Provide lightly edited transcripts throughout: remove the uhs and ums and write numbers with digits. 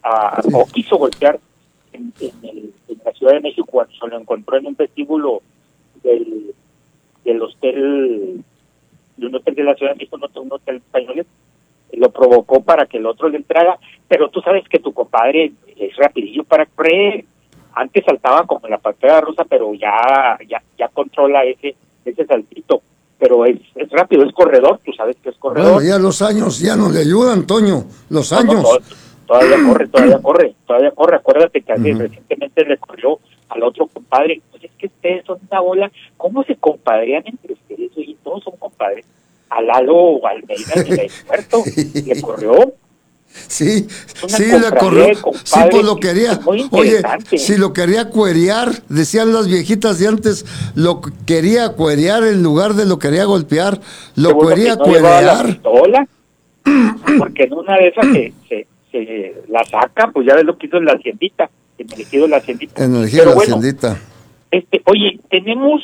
o quiso golpear en la Ciudad de México cuando se lo encontró en un vestíbulo del hotel, de un hotel de la Ciudad de México, un hotel español, lo provocó para que el otro le entrara, pero tú sabes que tu compadre es rapidillo para correr. Antes saltaba como la pantera rosa, pero ya controla ese saltito, pero es rápido, es corredor, tú sabes que es corredor. Bueno, ya los años ya no le ayudan, Toño, los No, años. todavía corre, acuérdate que recientemente le corrió al otro compadre. Pues es que ustedes son una bola, ¿cómo se compadrean entre ustedes? Oye, todos son compadres. A Lalo Almeida en el aeropuerto le corrió. Sí, Una sí, le corrió. Sí, pues lo que quería. es muy Oye, interesante. si lo quería cuerear, decían las viejitas de antes, lo quería cuerear en lugar de lo quería golpear. Lo Qué bueno quería que no llevaba la cuerear. pistola, porque en una de esas se la saca, pues ya ves lo que hizo en la haciendita, en el ejido de la haciendita. En el giro Pero de la bueno, haciendita. oye, tenemos,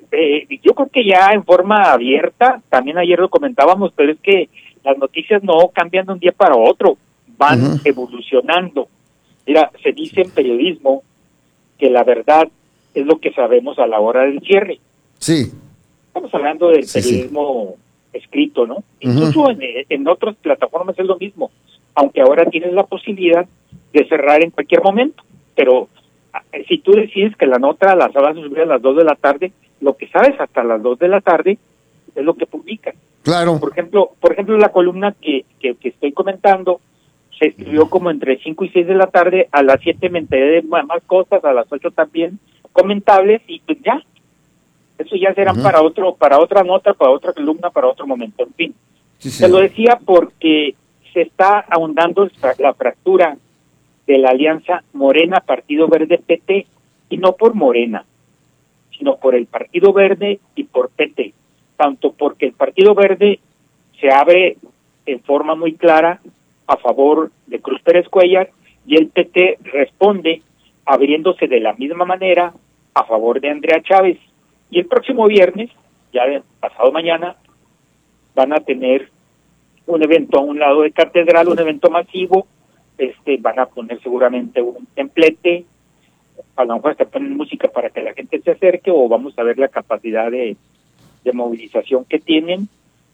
yo creo que ya en forma abierta, también ayer lo comentábamos, pero es que las noticias no cambian de un día para otro, van evolucionando. Mira, se dice en periodismo que la verdad es lo que sabemos a la hora del cierre. Sí. Estamos hablando del periodismo escrito, ¿no? Incluso en otras plataformas es lo mismo, aunque ahora tienes la posibilidad de cerrar en cualquier momento, pero si tú decides que la nota la vas a subir a las 2 de la tarde, lo que sabes hasta las 2 de la tarde es lo que publican. Claro. Por ejemplo, la columna que estoy comentando se escribió como entre 5 y 6 de la tarde, a las 7 me enteré de más cosas, a las 8 también comentables, y pues ya, eso ya serán para otra nota, para otra columna, para otro momento, en fin. Se lo decía porque se está ahondando la fractura de la alianza Morena, Partido Verde, PT, y no por Morena, sino por el Partido Verde y por PT, tanto porque el Partido Verde se abre en forma muy clara a favor de Cruz Pérez Cuéllar y el PT responde abriéndose de la misma manera a favor de Andrea Chávez. Y el próximo viernes, ya pasado mañana, van a tener un evento a un lado de Catedral, un evento masivo. Van a poner seguramente un templete, a lo mejor hasta ponen música para que la gente se acerque, o vamos a ver la capacidad de movilización que tienen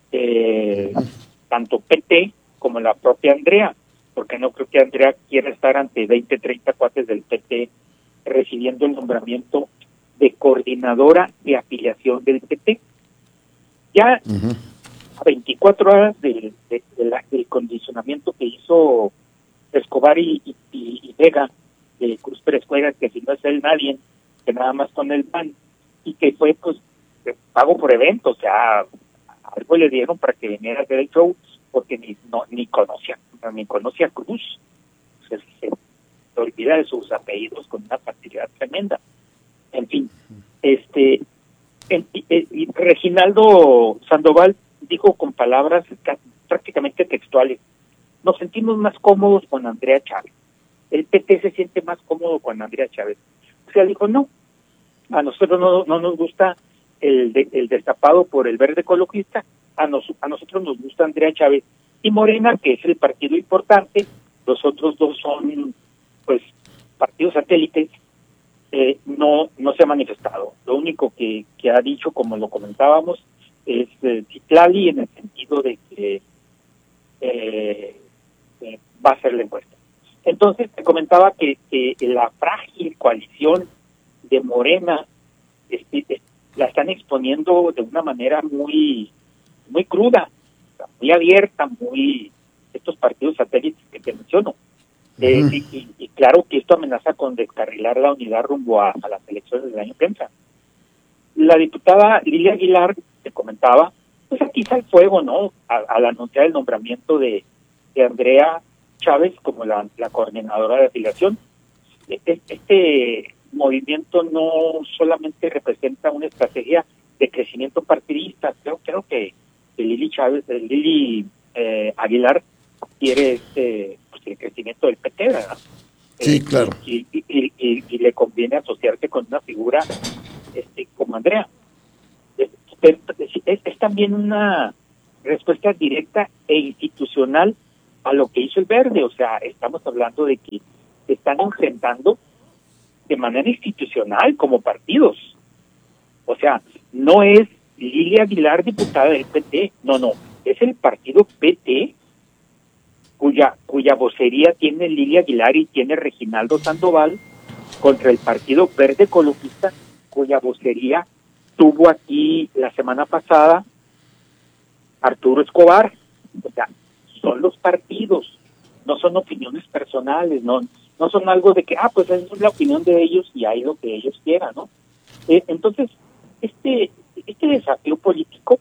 tanto PT como la propia Andrea, porque no creo que Andrea quiera estar ante 20, 30 cuates del PT recibiendo el nombramiento de coordinadora de afiliación del PT. Ya a 24 horas del condicionamiento que hizo Escobar y Vega de Cruz Pérez Cuéllar, que si no es él nadie, que nada más con el PAN, y que fue pues pago por evento, o sea, algo le dieron para que viniera a hacer el show, porque ni conocía a Cruz, se olvida de sus apellidos con una facilidad tremenda. En fin, y Reginaldo Sandoval dijo con palabras prácticamente textuales: nos sentimos más cómodos con Andrea Chávez. El PT se siente más cómodo con Andrea Chávez. O sea, dijo, no, a nosotros no nos gusta el destapado por el verde ecologista, a nosotros nos gusta Andrea Chávez. Y Morena, que es el partido importante, los otros dos son, pues, partidos satélites, no se ha manifestado. Lo único que ha dicho, como lo comentábamos, es Citlali, en el sentido de que va a hacer la encuesta. Entonces te comentaba que la frágil coalición de Morena la están exponiendo de una manera muy muy cruda, muy abierta, estos partidos satélites que te menciono. Y claro que esto amenaza con descarrilar la unidad rumbo a las elecciones del año que entra. La diputada Lilia Aguilar, te comentaba, pues aquí está el fuego, ¿no? Al anunciar el nombramiento de Andrea Chávez como la coordinadora de afiliación. Este movimiento no solamente representa una estrategia de crecimiento partidista, creo que Lili Aguilar quiere pues el crecimiento del PT, ¿verdad? Sí, claro. Y le conviene asociarse con una figura como Andrea. Es también una respuesta directa e institucional a lo que hizo el Verde. O sea, estamos hablando de que se están enfrentando de manera institucional como partidos. O sea, no es Lilia Aguilar, diputada del PT, no, es el partido PT cuya vocería tiene Lilia Aguilar y tiene Reginaldo Sandoval, contra el Partido Verde Ecologista, cuya vocería tuvo aquí la semana pasada Arturo Escobar. O sea, son los partidos, no son opiniones personales, no son algo de que, pues esa es la opinión de ellos y hay lo que ellos quieran, ¿no? Entonces, este desafío político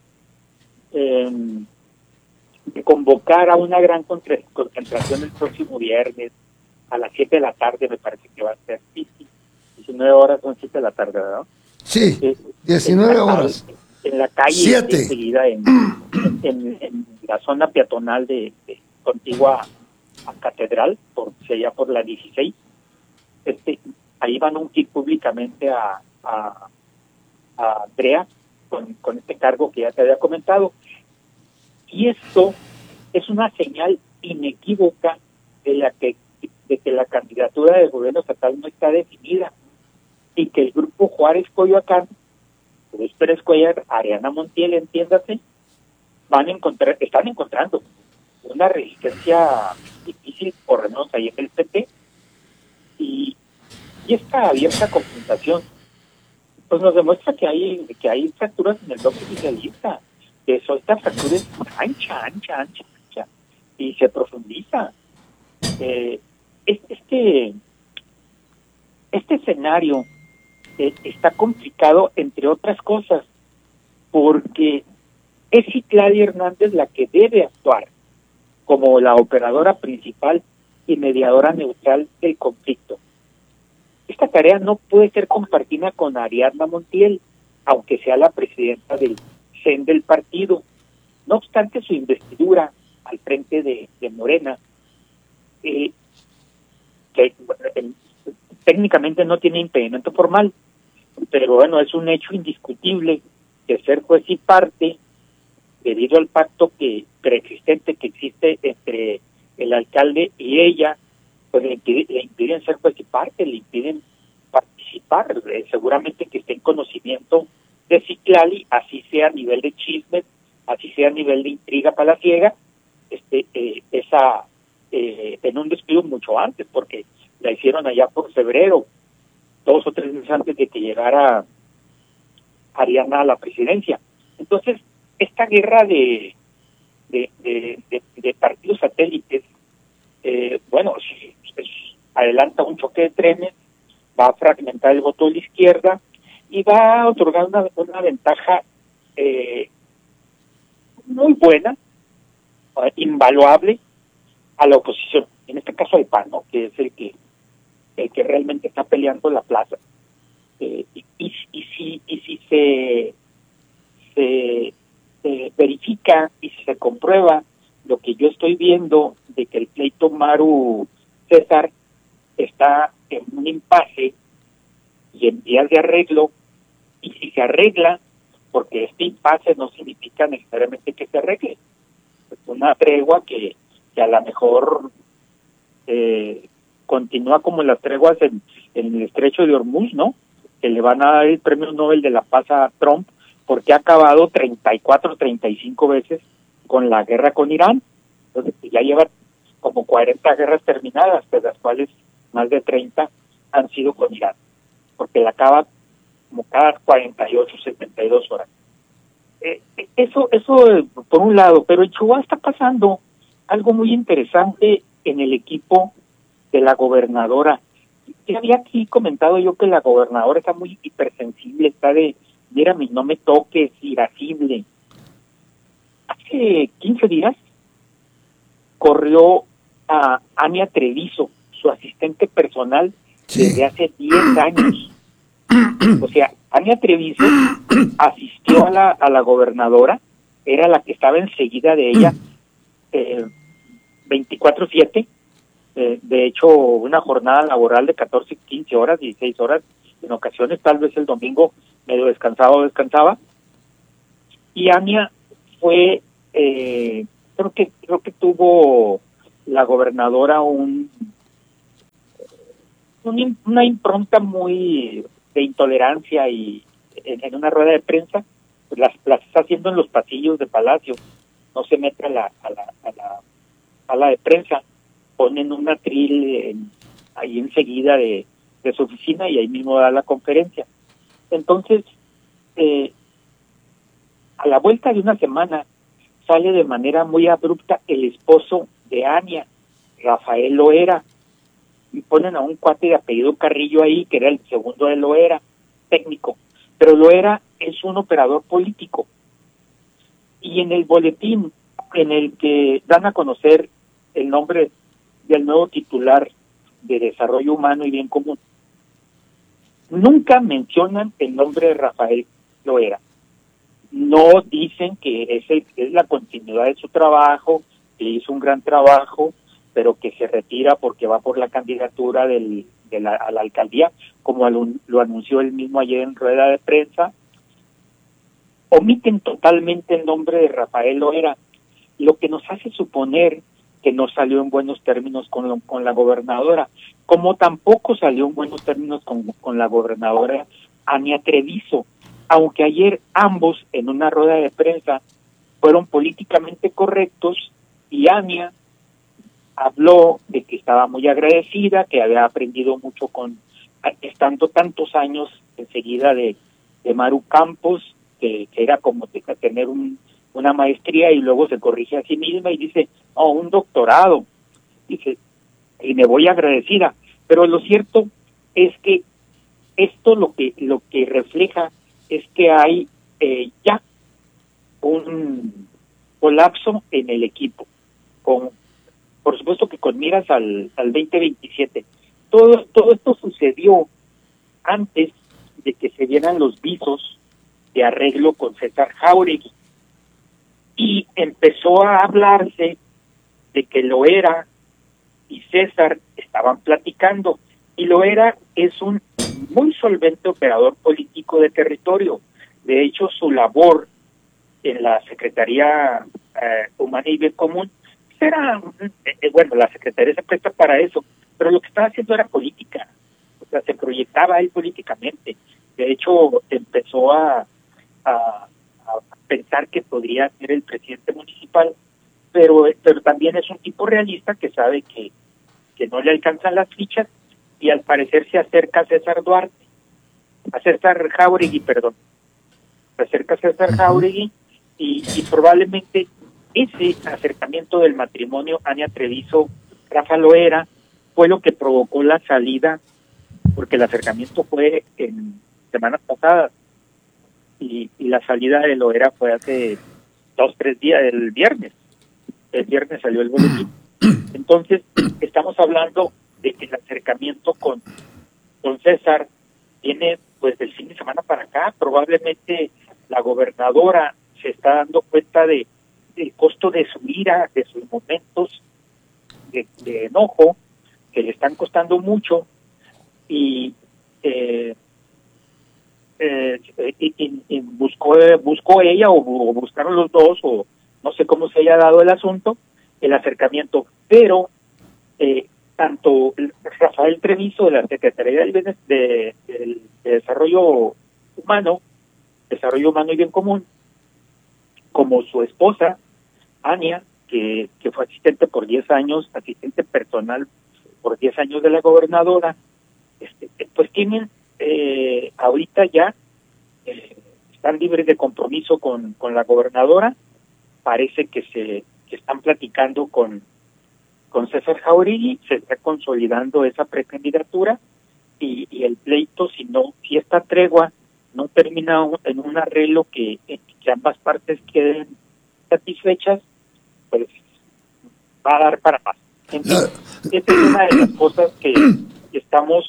de convocar a una gran concentración el próximo viernes a las 7 de la tarde, me parece que va a ser, sí, 19 horas son 7 de la tarde, ¿verdad? Sí, 19 horas. En la calle 7. Enseguida en la zona peatonal de contigua a Catedral, allá por la 16. Ahí van a ungir públicamente a Andrea con este cargo que ya te había comentado. Y esto es una señal inequívoca de que la candidatura del gobierno estatal no está definida y que el grupo Juárez Coyoacán, Luis Pérez Cuellar, Ariana Montiel, entiéndase, están encontrando una resistencia difícil, por lo menos ahí en el PT, y esta abierta confrontación pues nos demuestra que hay fracturas en el bloque oficialista, que esta fractura es ancha, y se profundiza. Este escenario está complicado, entre otras cosas, porque es Citlali Hernández la que debe actuar como la operadora principal y mediadora neutral del conflicto. Esta tarea no puede ser compartida con Ariadna Montiel, aunque sea la presidenta del CEN del partido. No obstante su investidura al frente de Morena, que técnicamente no tiene impedimento formal, pero bueno, es un hecho indiscutible que ser juez y parte, debido al pacto preexistente que existe entre el alcalde y ella, pues le impiden ser juez y parte, le impiden participar. Seguramente que esté en conocimiento de Citlali, así sea a nivel de chismes, así sea a nivel de intriga palaciega, en un despido mucho antes, porque la hicieron allá por febrero, 2 o 3 meses antes de que llegara Ariana a la presidencia. Entonces, esta guerra de partidos satélites, adelanta un choque de trenes, va a fragmentar el voto de la izquierda y va a otorgar una ventaja muy buena, invaluable a la oposición, en este caso al PAN, ¿no? Que es el que realmente está peleando la plaza. Y si se verifica y si se comprueba lo que yo estoy viendo de que el pleito Maru César está en un impasse y en vías de arreglo, y si se arregla, porque este impasse no significa necesariamente que se arregle, es una tregua que a lo mejor continúa como las treguas en el estrecho de Hormuz, ¿no? Que le van a dar el premio Nobel de la Paz a Trump porque ha acabado 34, 35 veces con la guerra con Irán. Entonces ya lleva como 40 guerras terminadas, de las cuales más de 30 han sido con Irán, porque la acaba como cada 48, 72 horas. Eso por un lado, pero en Chihuahua está pasando algo muy interesante en el equipo de la gobernadora. Ya había aquí comentado yo que la gobernadora está muy hipersensible, está de, mírame, no me toques, irascible. Hace 15 días corrió a Ania Treviso, su asistente personal, desde hace 10 años. O sea, Ania Treviso asistió a la gobernadora, era la que estaba enseguida de ella, 24/7, de hecho, una jornada laboral de 14, 15 horas, 16 horas, en ocasiones, tal vez el domingo medio descansaba, y Ania fue, creo que tuvo la gobernadora una impronta muy de intolerancia, y en una rueda de prensa pues las está haciendo en los pasillos de Palacio, no se mete a la sala de prensa, ponen un atril ahí enseguida de su oficina y ahí mismo da la conferencia. Entonces, a la vuelta de una semana sale de manera muy abrupta el esposo de Ania, Rafael Loera, y ponen a un cuate de apellido Carrillo ahí, que era el segundo de Loera, técnico, pero Loera es un operador político. Y en el boletín en el que dan a conocer el nombre del nuevo titular de Desarrollo Humano y Bien Común, nunca mencionan el nombre de Rafael Loera. No dicen que es la continuidad de su trabajo, que hizo un gran trabajo, pero que se retira porque va por la candidatura a la alcaldía, como lo anunció él mismo ayer en rueda de prensa. Omiten totalmente el nombre de Rafael Loera, lo que nos hace suponer que no salió en buenos términos con la gobernadora, como tampoco salió en buenos términos con la gobernadora Ania Treviso, aunque ayer ambos en una rueda de prensa fueron políticamente correctos, y Ania habló de que estaba muy agradecida, que había aprendido mucho estando tantos años enseguida de Maru Campos, que era como tener una maestría y luego se corrige a sí misma y dice, un doctorado, dice, y me voy agradecida. Pero lo cierto es que esto lo que refleja es que hay ya un colapso en el equipo, por supuesto que con miras al 2027. Todo esto sucedió antes de que se dieran los visos de arreglo con César Jáuregui, y empezó a hablarse de que Loera y César estaban platicando, y Loera es un muy solvente operador político de territorio. De hecho, su labor en la Secretaría Humana y Bien Común era, la Secretaría se presta para eso, pero lo que estaba haciendo era política, o sea, se proyectaba él políticamente. De hecho, empezó a pensar que podría ser el presidente municipal, pero también es un tipo realista que sabe que no le alcanzan las fichas, y al parecer se acerca a César Jáuregui, se acerca a César Jáuregui, y probablemente ese acercamiento del matrimonio Ania Treviso-Rafa Loera fue lo que provocó la salida, porque el acercamiento fue en semanas pasadas, y la salida de Loera fue hace 2-3 días, el viernes salió el boletín. Entonces estamos hablando de que el acercamiento con César viene pues del fin de semana para acá. Probablemente la gobernadora se está dando cuenta del costo de su ira, de sus momentos de enojo, que le están costando mucho, y buscó ella, o buscaron los dos, o no sé cómo se haya dado el asunto, el acercamiento. Pero tanto Rafael Treviso de la Secretaría de Desarrollo Humano y Bien Común, como su esposa Ania, que fue asistente por 10 años, asistente personal por 10 años de la gobernadora, pues tienen ahorita ya están libres de compromiso con la gobernadora. Parece que están platicando con César Jáuregui, se está consolidando esa precandidatura, y el pleito, si esta tregua no termina en un arreglo que ambas partes queden satisfechas, pues va a dar para más. Entonces, esta es una de las cosas que estamos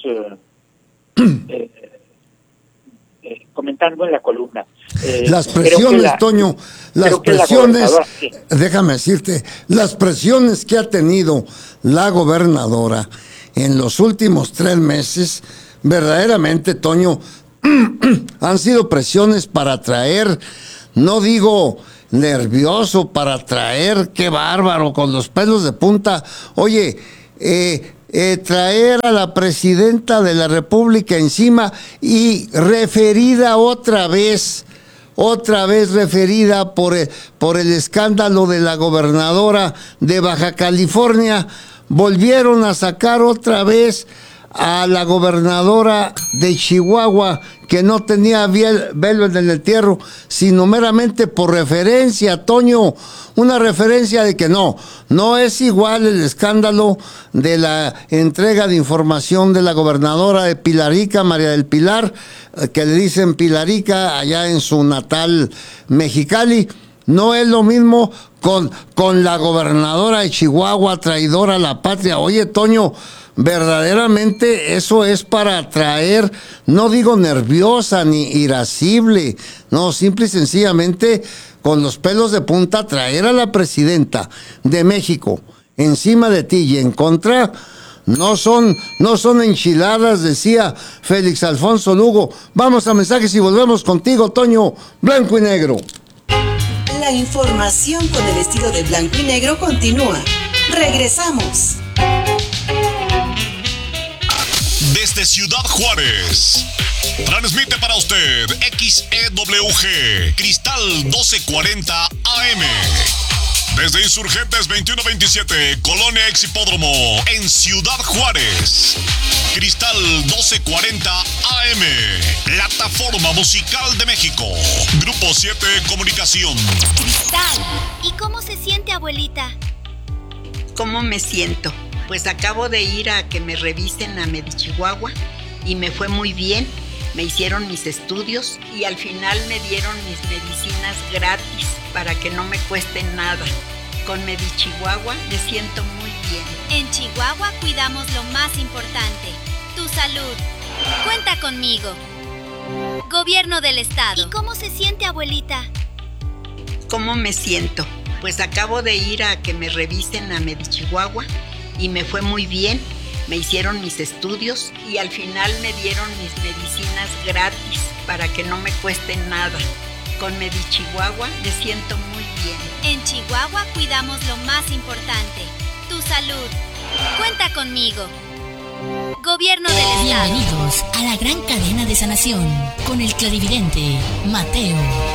comentando en la columna. Las presiones, Toño, las presiones, déjame decirte, las presiones que ha tenido la gobernadora en los últimos 3 meses, verdaderamente, Toño, han sido presiones para traer, no digo nervioso para traer, qué bárbaro, con los pelos de punta. Oye, traer a la presidenta de la República encima y referida otra vez referida por el escándalo de la gobernadora de Baja California. Volvieron a sacar otra vez a la gobernadora de Chihuahua, que no tenía velo en el entierro, sino meramente por referencia, Toño, una referencia de que no es igual el escándalo de la entrega de información de la gobernadora de Pilarica, María del Pilar, que le dicen Pilarica allá en su natal Mexicali. No es lo mismo con la gobernadora de Chihuahua, traidora a la patria. Oye, Toño, verdaderamente eso es para atraer, no digo nerviosa ni irascible, no, simple y sencillamente con los pelos de punta, traer a la presidenta de México encima de ti y en contra. No son enchiladas, decía Félix Alfonso Lugo. Vamos a mensajes y volvemos contigo, Toño. Blanco y negro. La información con el estilo de blanco y negro continúa. Regresamos. Desde Ciudad Juárez, transmite para usted XEWG Cristal 1240 AM. Desde Insurgentes 2127, Colonia Ex Hipódromo, en Ciudad Juárez. Cristal 1240 AM, plataforma musical de México. Grupo 7 Comunicación. Cristal, ¿y cómo se siente, abuelita? ¿Cómo me siento? Pues acabo de ir a que me revisen a Medichihuahua y me fue muy bien. Me hicieron mis estudios y al final me dieron mis medicinas gratis para que no me cueste nada. Con Medichihuahua me siento muy bien. En Chihuahua cuidamos lo más importante, tu salud. Cuenta conmigo. Gobierno del Estado. ¿Y cómo se siente, abuelita? ¿Cómo me siento? Pues acabo de ir a que me revisen a Medichihuahua y me fue muy bien. Me hicieron mis estudios y al final me dieron mis medicinas gratis para que no me cueste nada. Con Medichihuahua me siento muy bien. En Chihuahua cuidamos lo más importante, tu salud. Cuenta conmigo. Gobierno del Estado. Bienvenidos a la gran cadena de sanación con el clarividente Mateo.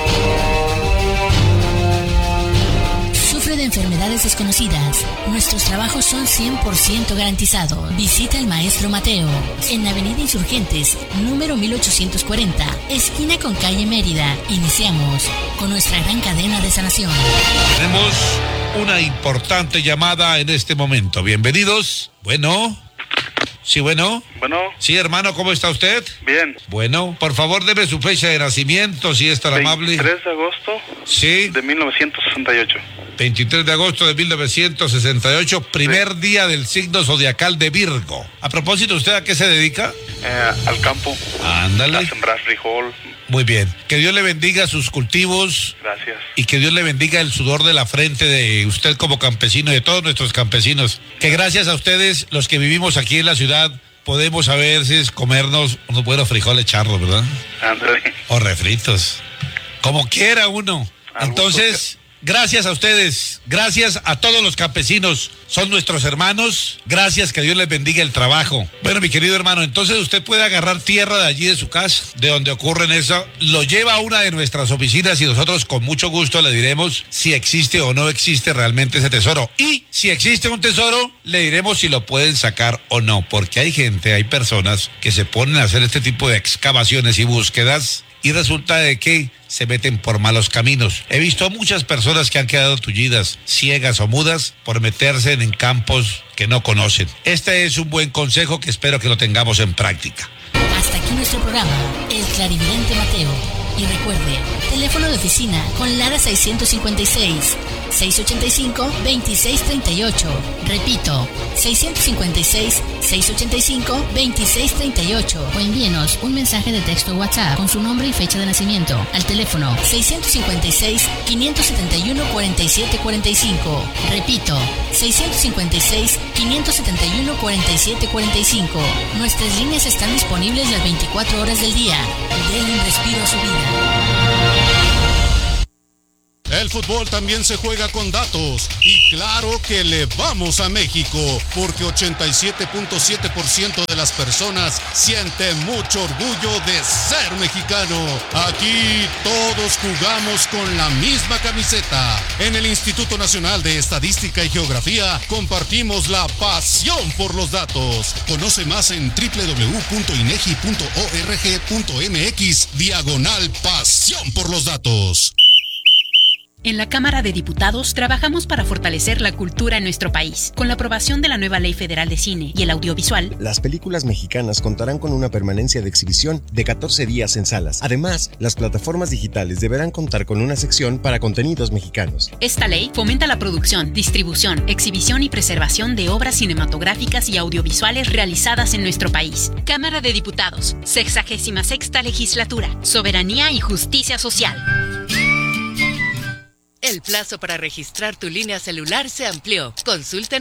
Sufre de enfermedades desconocidas. Nuestros trabajos son 100% garantizados. Visita al maestro Mateo en la avenida Insurgentes, número 1840, esquina con calle Mérida. Iniciamos con nuestra gran cadena de sanación. Tenemos una importante llamada en este momento. Bienvenidos. Bueno. Sí, bueno. Bueno. Sí, hermano, ¿cómo está usted? Bien. Bueno, por favor, deme su fecha de nacimiento, si es tan amable. 23 de agosto. Sí. De 1968. 23 de agosto de 1968, primer día del signo zodiacal de Virgo. A propósito, ¿usted a qué se dedica? Al campo. Ándale. A sembrar frijol. Muy bien. Que Dios le bendiga sus cultivos. Gracias. Y que Dios le bendiga el sudor de la frente de usted como campesino y de todos nuestros campesinos. Que gracias a ustedes, los que vivimos aquí en la ciudad, podemos a veces comernos unos buenos frijoles charros, ¿verdad? Ándale. O refritos. Como quiera uno. Entonces, gracias a ustedes, gracias a todos los campesinos, son nuestros hermanos, gracias, que Dios les bendiga el trabajo. Bueno, mi querido hermano, entonces usted puede agarrar tierra de allí de su casa, de donde ocurren eso, lo lleva a una de nuestras oficinas y nosotros con mucho gusto le diremos si existe o no existe realmente ese tesoro. Y si existe un tesoro, le diremos si lo pueden sacar o no, porque hay gente, hay personas que se ponen a hacer este tipo de excavaciones y búsquedas y resulta de que se meten por malos caminos. He visto muchas personas que han quedado tullidas, ciegas o mudas por meterse en campos que no conocen. Este es un buen consejo que espero que lo tengamos en práctica. Hasta aquí nuestro programa, El Clarividente Mateo. Y recuerde, teléfono de oficina con Lara 656-685-2638. Repito, 656-685-2638. O envíenos un mensaje de texto o WhatsApp con su nombre y fecha de nacimiento al teléfono 656-571-4745. Repito, 656-571-4745. Nuestras líneas están disponibles las 24 horas del día. Denle un respiro a su vida. El fútbol también se juega con datos. Y claro que le vamos a México, porque 87.7% de las personas sienten mucho orgullo de ser mexicano. Aquí todos jugamos con la misma camiseta. En el Instituto Nacional de Estadística y Geografía compartimos la pasión por los datos. Conoce más en www.inegi.org.mx/pasión por los datos. En la Cámara de Diputados trabajamos para fortalecer la cultura en nuestro país. Con la aprobación de la nueva Ley Federal de Cine y el Audiovisual, las películas mexicanas contarán con una permanencia de exhibición de 14 días en salas. Además, las plataformas digitales deberán contar con una sección para contenidos mexicanos. Esta ley fomenta la producción, distribución, exhibición y preservación de obras cinematográficas y audiovisuales realizadas en nuestro país. Cámara de Diputados, 66ª Legislatura, Soberanía y Justicia Social. El plazo para registrar tu línea celular se amplió. Consulta en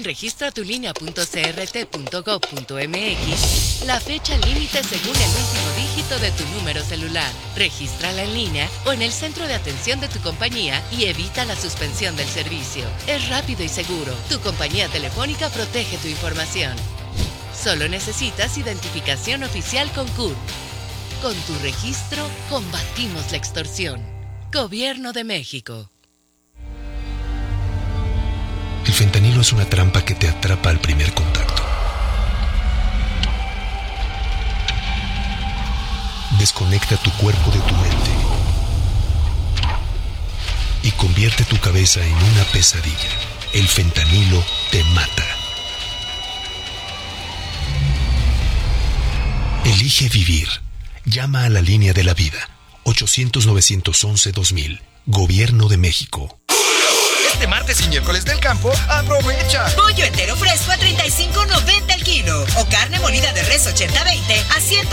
registratulinea.crt.gov.mx la fecha límite según el último dígito de tu número celular. Regístrala en línea o en el centro de atención de tu compañía y evita la suspensión del servicio. Es rápido y seguro. Tu compañía telefónica protege tu información. Solo necesitas identificación oficial con CURP. Con tu registro, combatimos la extorsión. Gobierno de México. El fentanilo es una trampa que te atrapa al primer contacto. Desconecta tu cuerpo de tu mente y convierte tu cabeza en una pesadilla. El fentanilo te mata. Elige vivir. Llama a la línea de la vida. 800-911-2000. Gobierno de México. Este martes y miércoles del campo, aprovecha. Pollo entero fresco a $35.90 el kilo. O carne molida de res 80-20 a $120